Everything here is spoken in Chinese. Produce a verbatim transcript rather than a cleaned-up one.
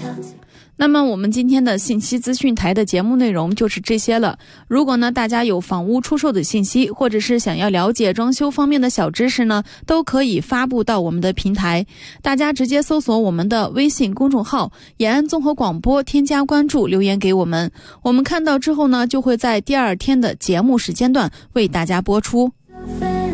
那么我们今天的信息资讯台的节目内容就是这些了。如果呢大家有房屋出售的信息，或者是想要了解装修方面的小知识呢，都可以发布到我们的平台。大家直接搜索我们的微信公众号延安综合广播，添加关注，留言给我们，我们看到之后呢，就会在第二天的节目时间段为大家播出。